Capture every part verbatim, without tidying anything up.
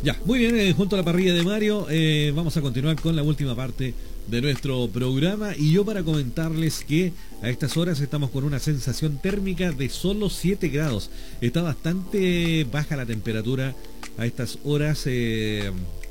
Ya, muy bien, eh, junto a la parrilla de Mario, eh, vamos a continuar con la última parte de nuestro programa. Y yo para comentarles que a estas horas estamos con una sensación térmica de solo siete grados. Está bastante baja la temperatura a estas horas, eh,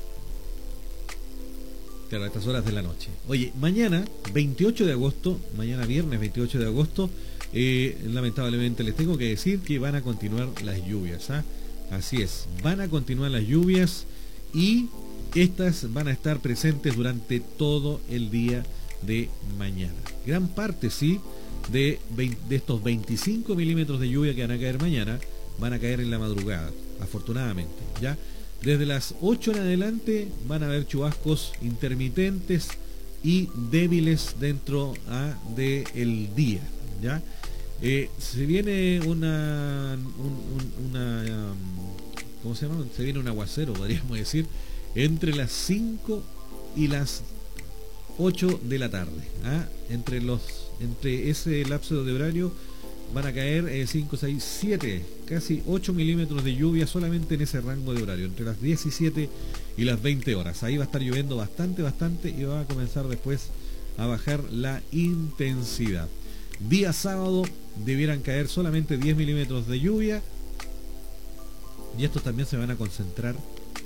claro, a estas horas de la noche. Oye, mañana, veintiocho de agosto, mañana viernes veintiocho de agosto, eh, lamentablemente les tengo que decir que van a continuar las lluvias, ¿ah? Así es, van a continuar las lluvias y estas van a estar presentes durante todo el día de mañana. Gran parte, sí, de, veinte, de estos veinticinco milímetros de lluvia que van a caer mañana, van a caer en la madrugada, afortunadamente, ¿ya? Desde las ocho en adelante van a haber chubascos intermitentes y débiles dentro ah, del día, ¿ya? Eh, se viene una, un, un, una um, ¿cómo se llama? Se viene un aguacero, podríamos decir, entre las cinco y las ocho de la tarde, ¿ah? entre los entre ese lapso de horario van a caer eh, cinco, seis, siete, casi ocho milímetros de lluvia solamente en ese rango de horario, entre las diecisiete y las veinte horas. Ahí va a estar lloviendo bastante, bastante y va a comenzar después a bajar la intensidad. Día sábado debieran caer solamente diez milímetros de lluvia y estos también se van a concentrar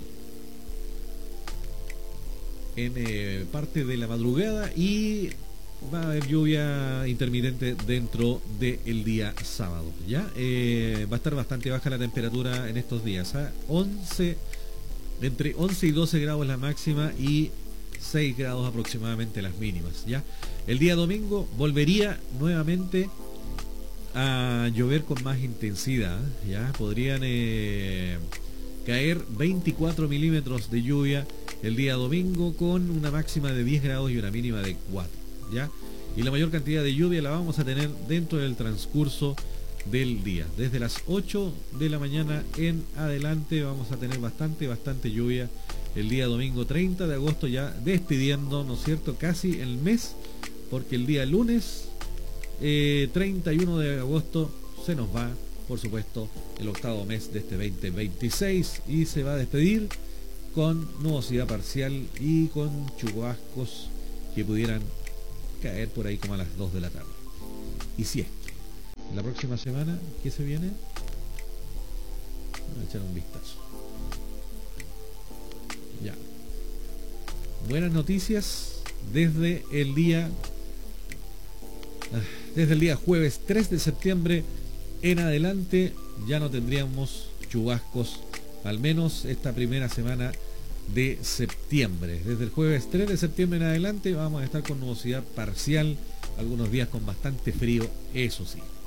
en eh, parte de la madrugada y va a haber lluvia intermitente dentro del día sábado, ¿ya? Eh, va a estar bastante baja la temperatura en estos días, ¿eh? once, entre once y doce grados la máxima y seis grados aproximadamente las mínimas, ¿ya? El día domingo volvería nuevamente a llover con más intensidad, ¿ya? Podrían eh, caer veinticuatro milímetros de lluvia el día domingo con una máxima de diez grados y una mínima de cuatro, ¿ya? Y la mayor cantidad de lluvia la vamos a tener dentro del transcurso del día. Desde las ocho de la mañana en adelante vamos a tener bastante, bastante lluvia el día domingo treinta de agosto, ya despidiendo, ¿no es cierto?, casi el mes, porque el día lunes eh, treinta y uno de agosto se nos va, por supuesto, el octavo mes de este veinte veintiséis y se va a despedir con nubosidad parcial y con chubascos que pudieran caer por ahí como a las dos de la tarde. Y si es que la próxima semana, ¿qué se viene? Vamos a echar un vistazo. Ya. Buenas noticias desde el día desde el día jueves tres de septiembre en adelante ya no tendríamos chubascos, al menos esta primera semana de septiembre. Desde el jueves tres de septiembre en adelante vamos a estar con nubosidad parcial, algunos días con bastante frío, eso sí.